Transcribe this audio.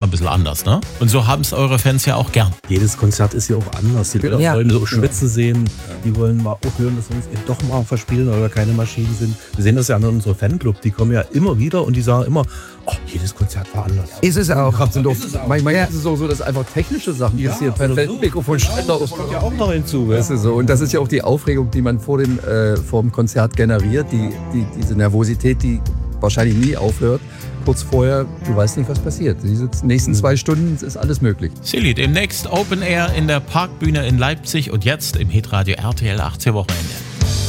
ein bisschen anders, ne? Und so haben es eure Fans ja auch gern. Jedes Konzert ist ja auch anders. Die Leute wollen so schwitzen sehen. Die wollen mal auch hören, dass wir uns eben doch mal verspielen, weil wir keine Maschinen sind. Wir sehen das ja an unserem Fanclub. Die kommen ja immer wieder und die sagen immer, oh, jedes Konzert war anders. Ist es auch. Manchmal ist es auch so, dass einfach technische Sachen passieren. Mikrofonständer das kommt ja auch noch hinzu. Das ist so. Und das ist ja auch die Aufregung, die man vor dem Konzert generiert. Diese Nervosität, die wahrscheinlich nie aufhört. Kurz vorher, du weißt nicht, was passiert. Die nächsten 2 Stunden ist alles möglich. Silly, demnächst Open Air in der Parkbühne in Leipzig und jetzt im Hitradio RTL 18 Wochenende.